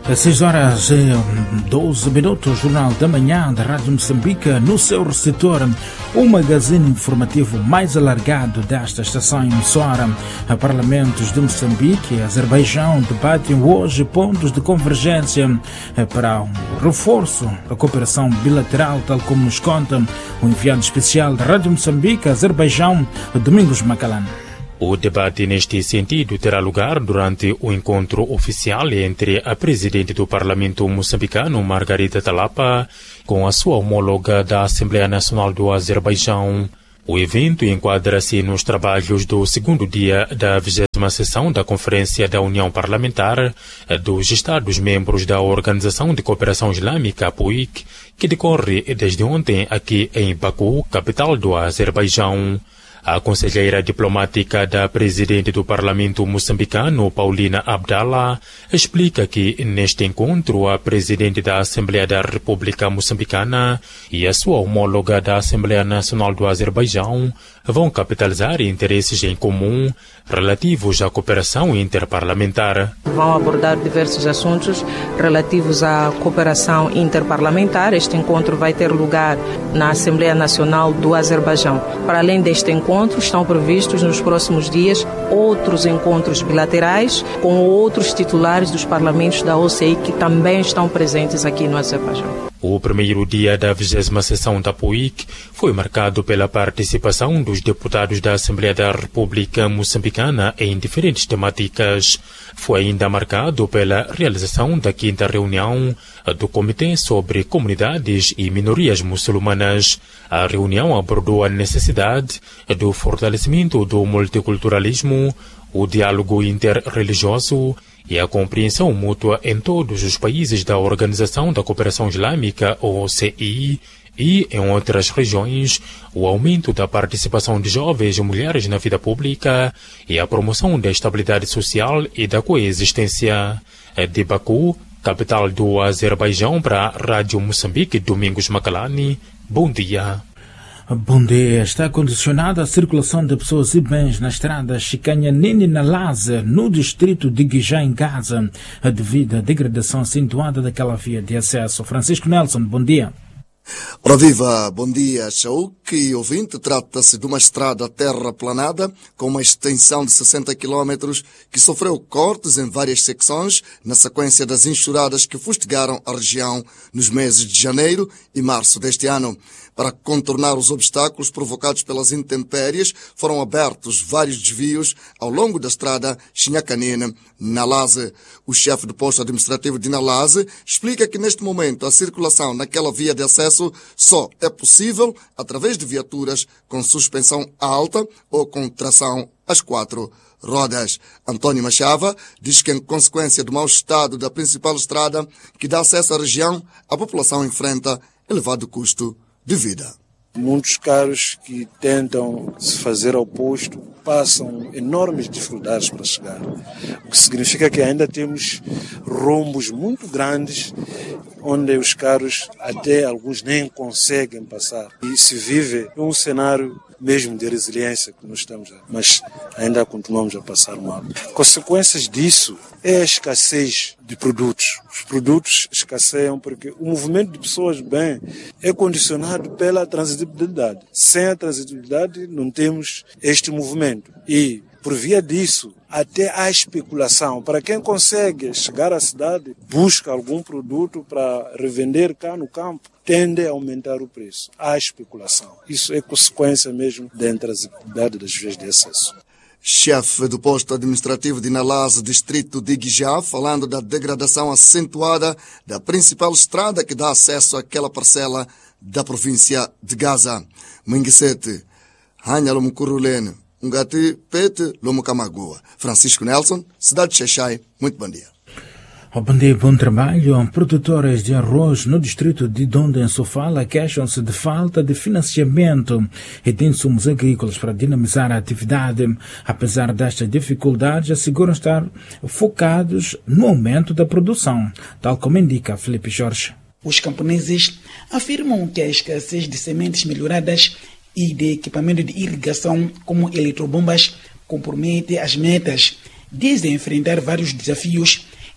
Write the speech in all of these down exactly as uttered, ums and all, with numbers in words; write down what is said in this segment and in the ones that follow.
seis horas e doze minutos, Jornal da Manhã da Rádio Moçambique, no seu receptor, o magazine informativo mais alargado desta estação emissora. A parlamentos de Moçambique e Azerbaijão debatem hoje pontos de convergência para um reforço da cooperação bilateral, tal como nos conta o enviado especial da Rádio Moçambique, Azerbaijão, Domingos Macalán. O debate neste sentido terá lugar durante o encontro oficial entre a presidente do Parlamento moçambicano, Margarita Talapa, com a sua homóloga da Assembleia Nacional do Azerbaijão. O evento enquadra-se nos trabalhos do segundo dia da vigésima sessão da Conferência da União Parlamentar dos Estados-membros da Organização de Cooperação Islâmica, P U I C, que decorre desde ontem aqui em Baku, capital do Azerbaijão. A conselheira diplomática da presidente do Parlamento moçambicano, Paulina Abdallah, explica que neste encontro a presidente da Assembleia da República Moçambicana e a sua homóloga da Assembleia Nacional do Azerbaijão vão capitalizar interesses em comum relativos à cooperação interparlamentar. Vão abordar diversos assuntos relativos à cooperação interparlamentar. Este encontro vai ter lugar na Assembleia Nacional do Azerbaijão. Para além deste encontro, estão previstos nos próximos dias outros encontros bilaterais com outros titulares dos parlamentos da O C I que também estão presentes aqui no Azerbaijão. O primeiro dia da vigésima sessão da P U I C foi marcado pela participação dos deputados da Assembleia da República Moçambicana em diferentes temáticas. Foi ainda marcado pela realização da quinta reunião do Comitê sobre Comunidades e Minorias Muçulmanas. A reunião abordou a necessidade do fortalecimento do multiculturalismo, o diálogo interreligioso e a compreensão mútua em todos os países da Organização da Cooperação Islâmica, O C I, e, em outras regiões, o aumento da participação de jovens e mulheres na vida pública e a promoção da estabilidade social e da coexistência. De Baku, capital do Azerbaijão, para a Rádio Moçambique, Domingos Macalán. Bom dia. Bom dia. Está condicionada a circulação de pessoas e bens na estrada Chicanha-Nini-Nalaze, no distrito de Guijá, em Gaza, devido à degradação acentuada daquela via de acesso. Francisco Nelson, bom dia. Ora viva, bom dia, Chauk e ouvinte. Trata-se de uma estrada terraplanada com uma extensão de sessenta quilómetros que sofreu cortes em várias secções na sequência das enxurradas que fustigaram a região nos meses de janeiro e março deste ano. Para contornar os obstáculos provocados pelas intempéries, foram abertos vários desvios ao longo da estrada Chinhacanine-Nalaze. O chefe do posto administrativo de Nalaze explica que neste momento a circulação naquela via de acesso só é possível através de viaturas com suspensão alta ou com tração às quatro rodas. António Machava diz que, em consequência do mau estado da principal estrada que dá acesso à região, a população enfrenta elevado custo de vida. Muitos carros que tentam se fazer ao posto passam enormes dificuldades para chegar, o que significa que ainda temos rombos muito grandes onde os carros, até alguns, nem conseguem passar. E se vive um cenário mesmo de resiliência que nós estamos a, mas ainda continuamos a passar mal. Consequências disso é a escassez de produtos. Os produtos escasseiam porque o movimento de pessoas bem é condicionado pela transitibilidade. Sem a transitibilidade não temos este movimento. E por via disso, até a especulação. Para quem consegue chegar à cidade, busca algum produto para revender cá no campo, tende a aumentar o preço. Há especulação. Isso é consequência mesmo da intransitibilidade das vias de acesso. Chefe do posto administrativo de Nalaze, distrito de Guijá, falando da degradação acentuada da principal estrada que dá acesso àquela parcela da província de Gaza. Minguisete, Hanhalom Curulene, Ungati, Pete, Lomo Camagua. Francisco Nelson, cidade de Xaixai. Muito bom dia. Bom dia, bom trabalho. Produtores de arroz no distrito de Donde, em Sofala, queixam-se de falta de financiamento e de insumos agrícolas para dinamizar a atividade. Apesar destas dificuldades, asseguram estar focados no aumento da produção, tal como indica Felipe Jorge. Os camponeses afirmam que a escassez de sementes melhoradas e de equipamento de irrigação, como eletrobombas, compromete as metas. Dizem enfrentar vários desafios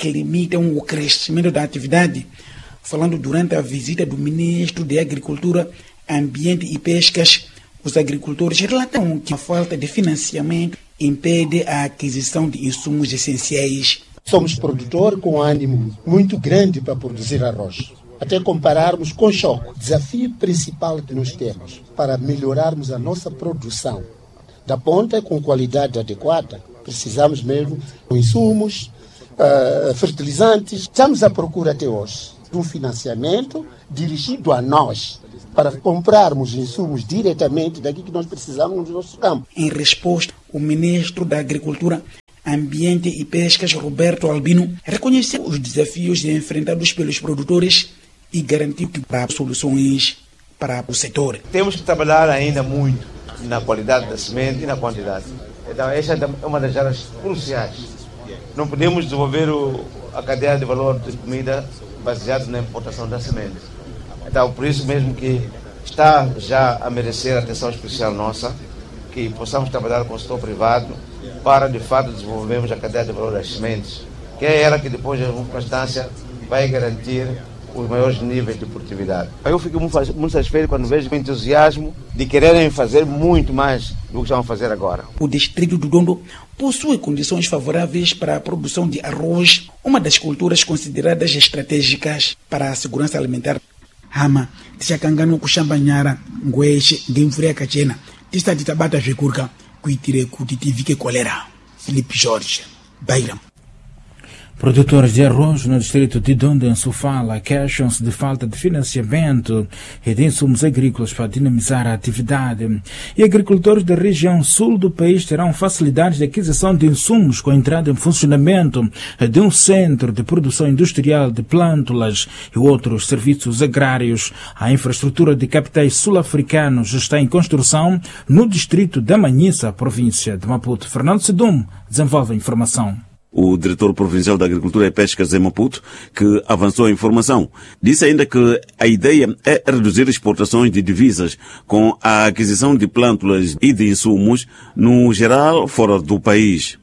que limitam o crescimento da atividade. Falando durante a visita do ministro de Agricultura, Ambiente e Pescas, os agricultores relatam que a falta de financiamento impede a aquisição de insumos essenciais. Somos produtor com ânimo muito grande para produzir arroz. Até compararmos com choque, o desafio principal que nós temos para melhorarmos a nossa produção da ponta com qualidade adequada, precisamos mesmo de insumos, uh, fertilizantes. Estamos à procura até hoje de um financiamento dirigido a nós, para comprarmos insumos diretamente daquilo que nós precisamos no nosso campo. Em resposta, o ministro da Agricultura, Ambiente e Pescas, Roberto Albino, reconheceu os desafios enfrentados pelos produtores e garantiu que há soluções para o setor. Temos que trabalhar ainda muito na qualidade da semente e na quantidade. Então, essa é uma das áreas cruciais. Não podemos desenvolver o, a cadeia de valor de comida baseada na importação da semente. Então, por isso mesmo que está já a merecer atenção especial nossa, que possamos trabalhar com o setor privado para, de fato, desenvolvermos a cadeia de valor das sementes, que é ela que depois, em última instância, vai garantir os maiores níveis de produtividade. Eu fico muito, muito satisfeito quando vejo o entusiasmo de quererem fazer muito mais do que estão a fazer agora. O distrito do Dondo possui condições favoráveis para a produção de arroz, uma das culturas consideradas estratégicas para a segurança alimentar. Hama, Tchakangano Kushambanyara, Ngueche, Dimfria Kachena, Tista de Tabata Vikurka, Kuitire Kutitivike Colera, Felipe Jorge, Bairam. Produtores de arroz no distrito de Dondo, em Sofala, queixam-se de falta de financiamento e de insumos agrícolas para dinamizar a atividade. E agricultores da região sul do país terão facilidades de aquisição de insumos com a entrada em funcionamento de um centro de produção industrial de plântulas e outros serviços agrários. A infraestrutura de capitais sul-africanos está em construção no distrito da Manhissa, província de Maputo. Fernando Sedum desenvolve a informação. O diretor provincial da Agricultura e Pescas em Maputo, que avançou a informação, disse ainda que a ideia é reduzir exportações de divisas com a aquisição de plântulas e de insumos, no geral, fora do país,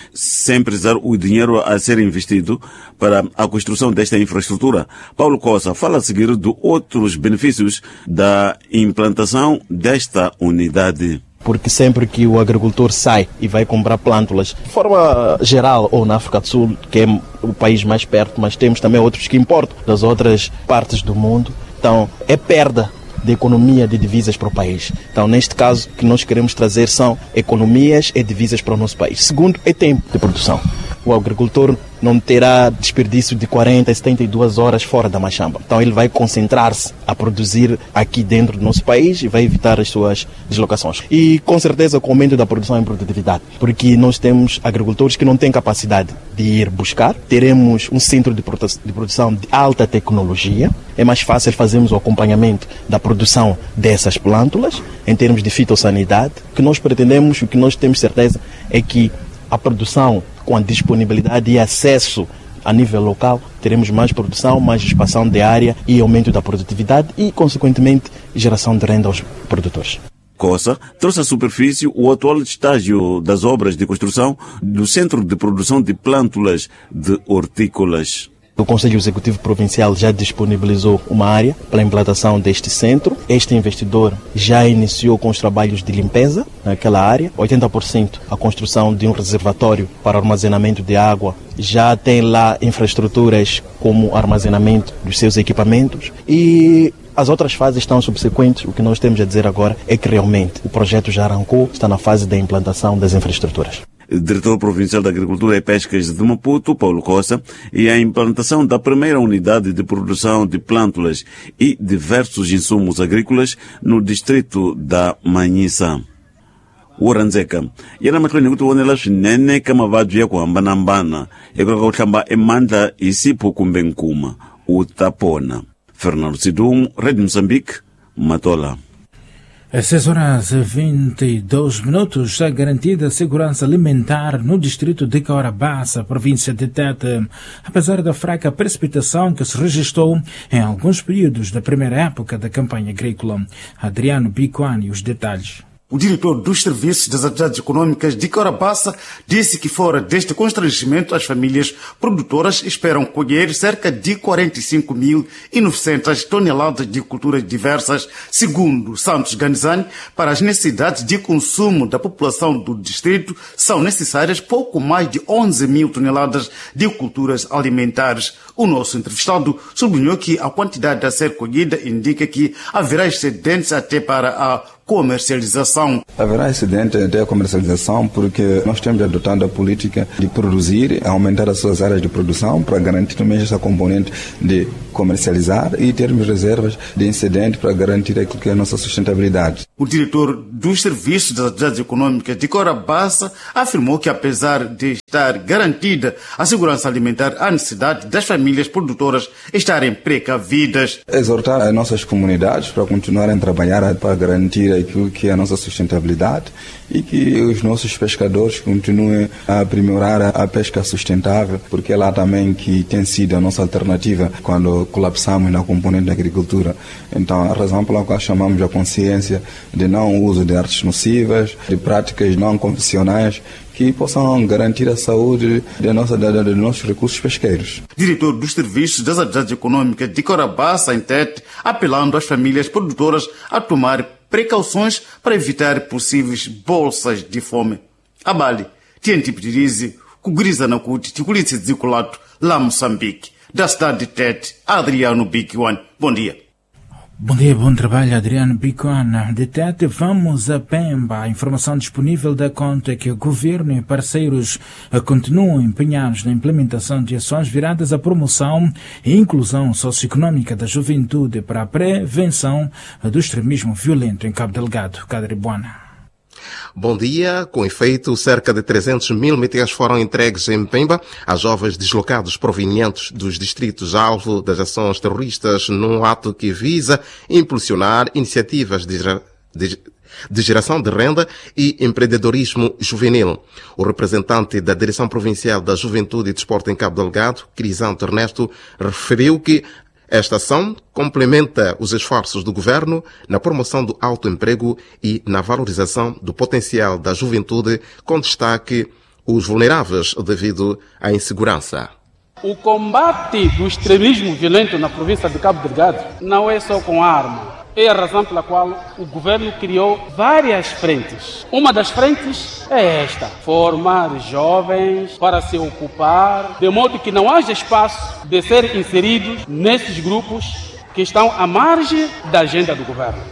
sem precisar o dinheiro a ser investido para a construção desta infraestrutura. Paulo Costa fala a seguir de outros benefícios da implantação desta unidade. Porque sempre que o agricultor sai e vai comprar plântulas, de forma geral, ou na África do Sul, que é o país mais perto, mas temos também outros que importam das outras partes do mundo, então é perda de economia de divisas para o país. Então, neste caso, o que nós queremos trazer são economias e divisas para o nosso país. Segundo, é tempo de produção. O agricultor não terá desperdício de quarenta, setenta e duas horas fora da machamba. Então ele vai concentrar-se a produzir aqui dentro do nosso país e vai evitar as suas deslocações. E com certeza com o aumento da produção e produtividade, porque nós temos agricultores que não têm capacidade de ir buscar. Teremos um centro de produção de alta tecnologia. É mais fácil fazermos o acompanhamento da produção dessas plântulas em termos de fitossanidade. O que nós pretendemos, o que nós temos certeza é que a produção com a disponibilidade e acesso a nível local, teremos mais produção, mais expansão de área e aumento da produtividade e, consequentemente, geração de renda aos produtores. Coça trouxe à superfície o atual estágio das obras de construção do Centro de Produção de Plântulas de Hortícolas. O Conselho Executivo Provincial já disponibilizou uma área para a implantação deste centro. Este investidor já iniciou com os trabalhos de limpeza naquela área. oitenta por cento a construção de um reservatório para armazenamento de água. Já tem lá infraestruturas como armazenamento dos seus equipamentos. E as outras fases estão subsequentes. O que nós temos a dizer agora é que realmente o projeto já arrancou, está na fase da implantação das infraestruturas. Diretor Provincial da Agricultura e Pescas de Maputo, Paulo Costa, e a implantação da primeira unidade de produção de plântulas e diversos insumos agrícolas no distrito da Manhissa. Uranzeka yana mahlweni ukuthi wonela swinene ka mavabyi ya ku hambanahambana eka ku hlamba emandla hi sipho kumbe nkuma u ta pona. Fernando Sidum, Rede Moçambique, Matola. Às seis horas e vinte e dois minutos, já garantida a segurança alimentar no distrito de Caorabassa, província de Tete, apesar da fraca precipitação que se registrou em alguns períodos da primeira época da campanha agrícola. Adriano Bicuani, os detalhes. O diretor dos Serviços das Atividades Econômicas de Corabaça disse que fora deste constrangimento as famílias produtoras esperam colher cerca de quarenta e cinco mil e novecentas toneladas de culturas diversas, segundo Santos Ganizani. Para as necessidades de consumo da população do distrito são necessárias pouco mais de onze mil toneladas de culturas alimentares. O nosso entrevistado sublinhou que a quantidade a ser colhida indica que haverá excedentes até para a comercialização. Haverá excedente até a comercialização porque nós temos adotado a política de produzir, aumentar as suas áreas de produção para garantir também essa componente de comercializar e termos reservas de excedente para garantir aquilo que é a nossa sustentabilidade. O diretor dos Serviços das Atividades Econômicas de Corabaça afirmou que, apesar de estar garantida a segurança alimentar, há necessidade das famílias produtoras estarem precavidas. Exortar as nossas comunidades para continuarem a trabalhar para garantir aquilo que é a nossa sustentabilidade e que os nossos pescadores continuem a aprimorar a pesca sustentável, porque é lá também que tem sido a nossa alternativa quando colapsamos na componente da agricultura. Então, a razão pela qual chamamos a consciência de não uso de artes nocivas, de práticas não convencionais, que possam garantir a saúde de nossa, de, de nossos recursos pesqueiros. Diretor dos Serviços das Atividades Econômicas de Corabaça, em Tete, apelando às famílias produtoras a tomar precauções para evitar possíveis bolsas de fome. Abali, Tientipitirizi, Kugriza Nakuti, Tikulitsi Ziculato, lá Moçambique. Da cidade de Tete, Adriano Bicuan. Bom dia. Bom dia, bom trabalho, Adriano Bicuan. De Tete, vamos a Pemba. A informação disponível dá conta que o governo e parceiros continuam empenhados na implementação de ações viradas à promoção e inclusão socioeconômica da juventude para a prevenção do extremismo violento em Cabo Delgado. Cadribuana. Bom dia. Com efeito, cerca de trezentos mil meticais foram entregues em Pemba a jovens deslocados provenientes dos distritos alvo das ações terroristas, num ato que visa impulsionar iniciativas de, de, de geração de renda e empreendedorismo juvenil. O representante da Direção Provincial da Juventude e Desporto em Cabo Delgado, Crisanto Ernesto, referiu que esta ação complementa os esforços do governo na promoção do autoemprego e na valorização do potencial da juventude, com destaque os vulneráveis devido à insegurança. O combate do extremismo violento na província de Cabo Delgado não é só com arma. É a razão pela qual o governo criou várias frentes. Uma das frentes é esta: formar jovens para se ocupar, de modo que não haja espaço de ser inseridos nesses grupos que estão à margem da agenda do governo.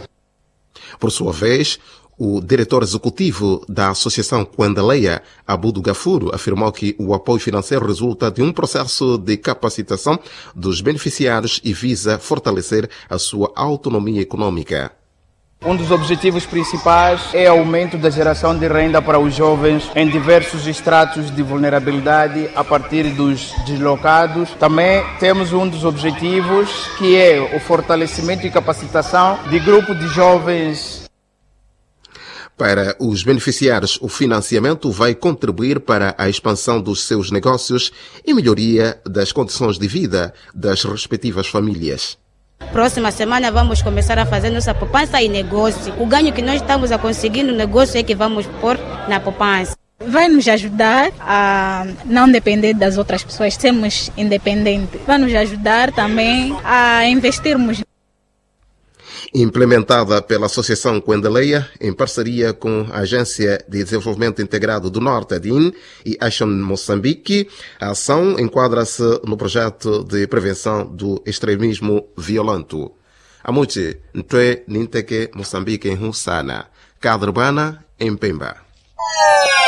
Por sua vez, o diretor executivo da Associação Quandaleia, Abudo Gafuro, afirmou que o apoio financeiro resulta de um processo de capacitação dos beneficiários e visa fortalecer a sua autonomia econômica. Um dos objetivos principais é o aumento da geração de renda para os jovens em diversos estratos de vulnerabilidade a partir dos deslocados. Também temos um dos objetivos que é o fortalecimento e capacitação de grupo de jovens. Para os beneficiários, o financiamento vai contribuir para a expansão dos seus negócios e melhoria das condições de vida das respectivas famílias. Próxima semana vamos começar a fazer nossa poupança e negócio. O ganho que nós estamos a conseguir no negócio é que vamos pôr na poupança. Vai nos ajudar a não depender das outras pessoas, sermos independentes. Vai nos ajudar também a investirmos. Implementada pela Associação Quandaleia, em parceria com a Agência de Desenvolvimento Integrado do Norte, A D I N, e Action Moçambique, a ação enquadra-se no projeto de prevenção do extremismo violento. Amuchi, Ntwe Ninteke Moçambique em Hussana, Cadrebana em Pemba.